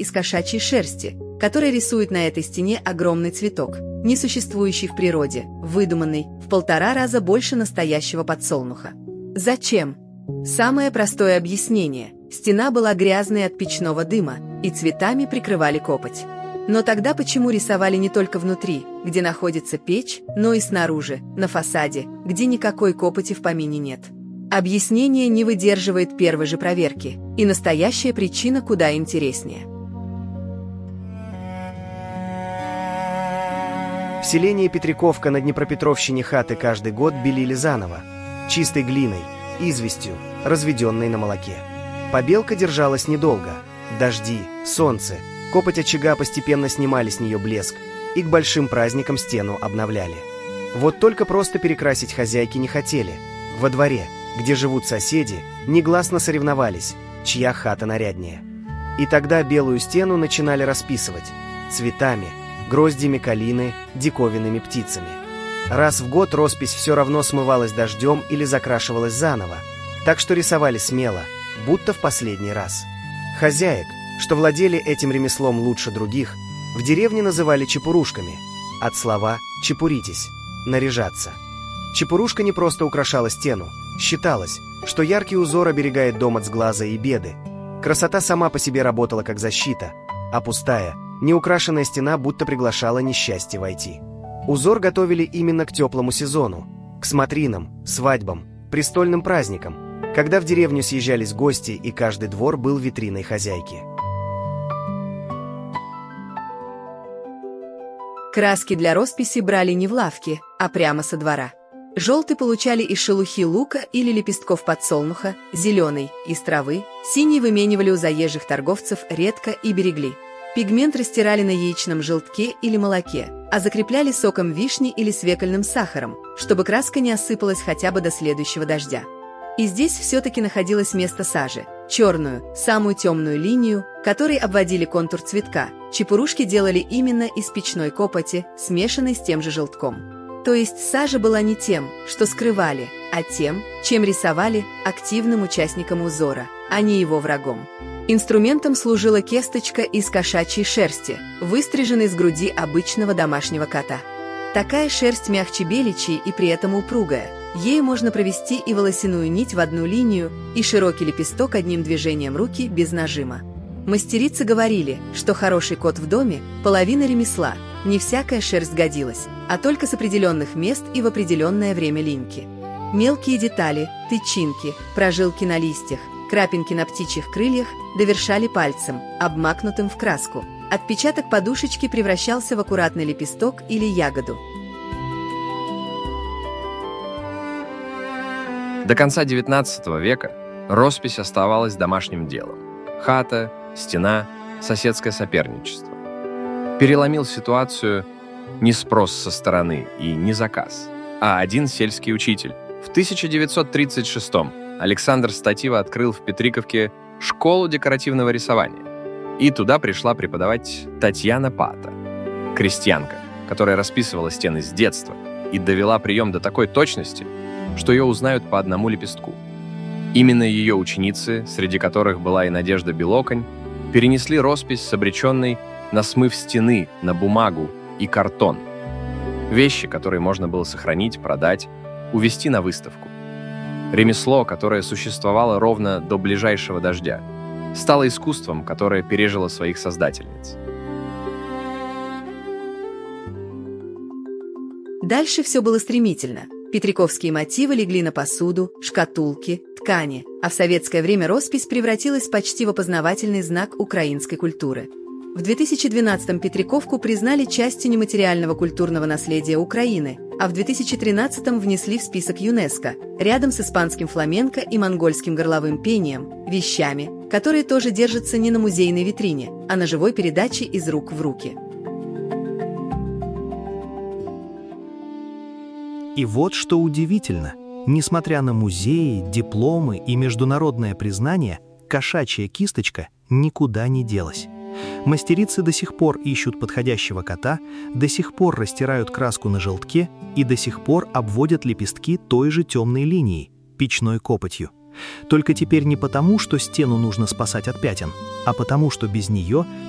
из кошачьей шерсти, который рисует на этой стене огромный цветок, не существующий в природе, выдуманный в 1,5 раза больше настоящего подсолнуха. Зачем? Самое простое объяснение – стена была грязной от печного дыма, и цветами прикрывали копоть. Но тогда почему рисовали не только внутри, где находится печь, но и снаружи, на фасаде, где никакой копоти в помине нет? Объяснение не выдерживает первой же проверки, и настоящая причина куда интереснее. В селении Петриковка на Днепропетровщине хаты каждый год белили заново, чистой глиной, известью, разведенной на молоке. Побелка держалась недолго. Дожди, солнце, копоть очага постепенно снимали с нее блеск, и к большим праздникам стену обновляли. Вот только просто перекрасить хозяйки не хотели. Во дворе, где живут соседи, негласно соревновались, чья хата наряднее. И тогда белую стену начинали расписывать цветами, гроздьями калины, диковинными птицами. Раз в год роспись все равно смывалась дождем или закрашивалась заново, так что рисовали смело, будто в последний раз. Хозяек, что владели этим ремеслом лучше других, в деревне называли чепурушками, от слова «чепуритесь» — наряжаться. Чепурушка не просто украшала стену, считалось, что яркий узор оберегает дом от сглаза и беды. Красота сама по себе работала как защита, а пустая, неукрашенная стена будто приглашала несчастье войти. Узор готовили именно к теплому сезону, к смотринам, свадьбам, престольным праздникам, когда в деревню съезжались гости и каждый двор был витриной хозяйки. Краски для росписи брали не в лавке, а прямо со двора. Желтый получали из шелухи лука или лепестков подсолнуха, зеленый – из травы, синий выменивали у заезжих торговцев редко и берегли. Пигмент растирали на яичном желтке или молоке, а закрепляли соком вишни или свекольным сахаром, чтобы краска не осыпалась хотя бы до следующего дождя. И здесь все-таки находилось место сажи. Черную, самую темную линию, которой обводили контур цветка, чепурушки делали именно из печной копоти, смешанной с тем же желтком. То есть сажа была не тем, что скрывали, а тем, чем рисовали активным участником узора, а не его врагом. Инструментом служила кисточка из кошачьей шерсти, выстриженной с груди обычного домашнего кота. Такая шерсть мягче беличьей и при этом упругая. Ею можно провести и волосяную нить в одну линию, и широкий лепесток одним движением руки без нажима. Мастерицы говорили, что хороший кот в доме – половина ремесла, не всякая шерсть годилась, а только с определенных мест и в определенное время линьки. Мелкие детали, тычинки, прожилки на листьях, крапинки на птичьих крыльях довершали пальцем, обмакнутым в краску. Отпечаток подушечки превращался в аккуратный лепесток или ягоду. До конца XIX века роспись оставалась домашним делом. Хата, стена, соседское соперничество. Переломил ситуацию не спрос со стороны и не заказ, а один сельский учитель. В 1936-м Александр Статива открыл в Петриковке школу декоративного рисования. И туда пришла преподавать Татьяна Пата, крестьянка, которая расписывала стены с детства и довела прием до такой точности, что ее узнают по одному лепестку. Именно ее ученицы, среди которых была и Надежда Белоконь, перенесли роспись с обреченной на смыв стены, на бумагу и картон. Вещи, которые можно было сохранить, продать, увезти на выставку. Ремесло, которое существовало ровно до ближайшего дождя, стало искусством, которое пережило своих создательниц. Дальше все было стремительно. Петриковские мотивы легли на посуду, шкатулки, ткани, а в советское время роспись превратилась почти в опознавательный знак украинской культуры. В 2012-м Петриковку признали частью нематериального культурного наследия Украины, а в 2013-м внесли в список ЮНЕСКО, рядом с испанским фламенко и монгольским горловым пением, вещами, которые тоже держатся не на музейной витрине, а на живой передаче из рук в руки. И вот что удивительно. Несмотря на музеи, дипломы и международное признание, кошачья кисточка никуда не делась. Мастерицы до сих пор ищут подходящего кота, до сих пор растирают краску на желтке и до сих пор обводят лепестки той же темной линией, печной копотью. Только теперь не потому, что стену нужно спасать от пятен, а потому, что без нее